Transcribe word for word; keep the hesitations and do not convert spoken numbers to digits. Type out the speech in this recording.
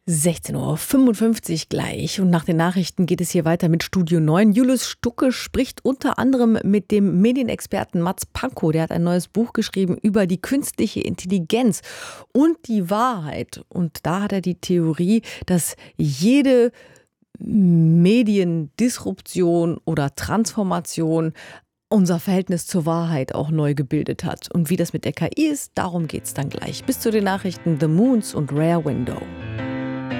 sechzehn Uhr fünfundfünfzig gleich und nach den Nachrichten geht es hier weiter mit Studio neun. Julius Stucke spricht unter anderem mit dem Medienexperten Mats Pankow. Der hat ein neues Buch geschrieben über die künstliche Intelligenz und die Wahrheit. Und da hat er die Theorie, dass jede Mediendisruption oder Transformation unser Verhältnis zur Wahrheit auch neu gebildet hat. Und wie das mit der K I ist, darum geht es dann gleich. Bis zu den Nachrichten The Moons und Rare Window.